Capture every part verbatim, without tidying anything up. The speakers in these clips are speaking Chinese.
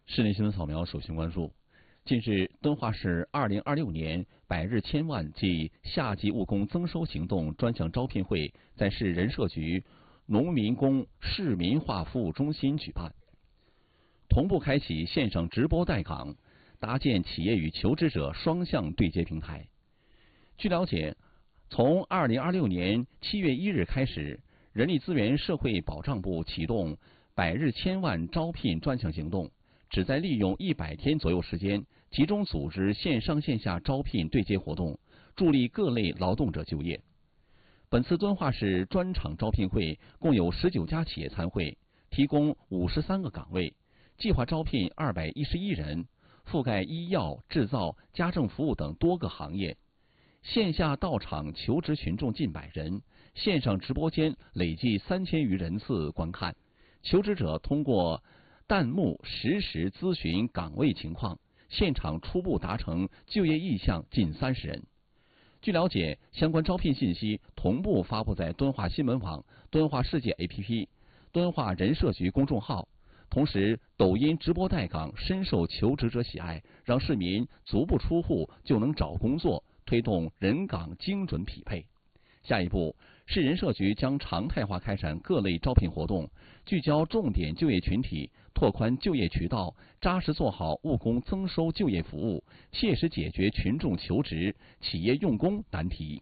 市内新闻扫描，首先关注。近日，敦化市二零二六年百日千万暨夏季务工增收行动专项招聘会在市人社局农民工市民化服务中心举办，同步开启线上直播带岗，搭建企业与求职者双向对接平台。据了解，从二零二六年七月一日开始，人力资源社会保障部启动百日千万招聘专项行动，旨在利用一百天左右时间，集中组织线上线下招聘对接活动，助力各类劳动者就业。本次敦化市专场招聘会共有十九家企业参会，提供五十三个岗位，计划招聘二百一十一人，覆盖医药、制造、家政服务等多个行业。线下到场求职群众近百人，线上直播间累计三千余人次观看。求职者通过弹幕实时咨询岗位情况，现场初步达成就业意向近三十人。据了解，相关招聘信息同步发布在敦化新闻网、敦化世界 A P P、敦化人社局公众号。同时，抖音直播带岗深受求职者喜爱，让市民足不出户就能找工作，推动人岗精准匹配。下一步，市人社局将常态化开展各类招聘活动，聚焦重点就业群体，拓宽就业渠道，扎实做好务工增收就业服务，切实解决群众求职、企业用工难题。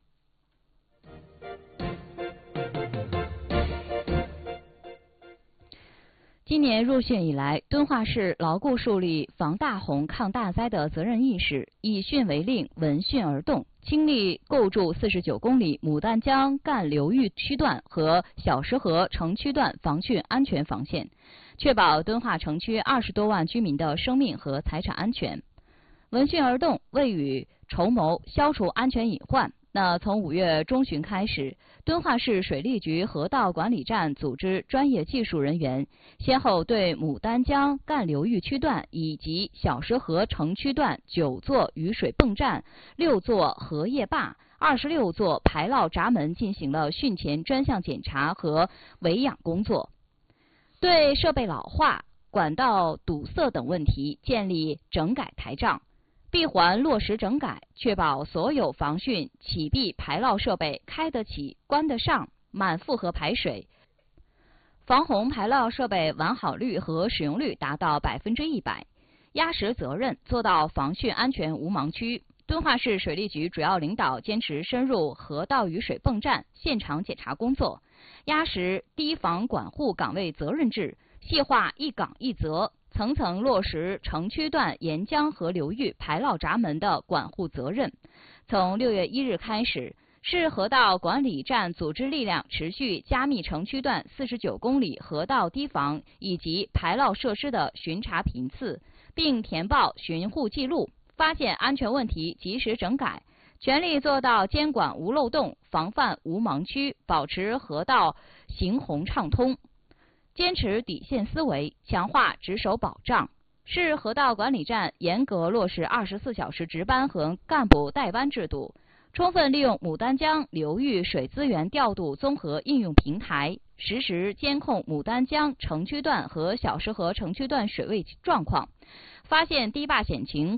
今年入汛以来，敦化市牢固树立防大洪、抗大灾的责任意识，以汛为令，闻汛而动，倾力构筑四十九公里牡丹江干流域区段和小石河城区段防汛安全防线，确保敦化城区二十多万居民的生命和财产安全。闻汛而动，未雨绸缪，消除安全隐患。那从五月中旬开始，敦化市水利局河道管理站组织专业技术人员，先后对牡丹江干流域区段以及小石河城区段九座雨水泵站、六座荷叶坝、二十六座排涝闸门进行了汛前专项检查和维养工作，对设备老化、管道堵塞等问题建立整改台账。闭环落实整改，确保所有防汛启闭排涝设备开得起、关得上，满负荷排水。防洪排涝设备完好率和使用率达到百分之一百，压实责任，做到防汛安全无盲区。敦化市水利局主要领导坚持深入河道雨水泵站现场检查工作，压实堤防管护岗位责任制，细化一岗一责。层层落实城区段沿江河流域排涝闸门的管护责任。从六月一日开始，市河道管理站组织力量持续加密城区段四十九公里河道堤防以及排涝设施的巡查频次，并填报巡护记录，发现安全问题及时整改，全力做到监管无漏洞，防范无盲区，保持河道行洪畅通。坚持底线思维，强化值守保障。市河道管理站严格落实二十四小时值班和干部带班制度，充分利用牡丹江流域水资源调度综合应用平台，实时监控牡丹江城区段和小石河城区段水位状况，发现堤坝险情